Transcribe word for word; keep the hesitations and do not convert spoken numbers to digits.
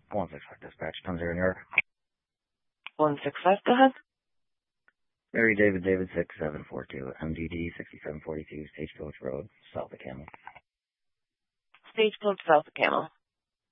one six five dispatch, ten zero in your one six five, go ahead. Mary David David six seven four two, M D D sixty-seven forty-two, Stagecoach Road, south of Camel. Stagecoach, south of Camel.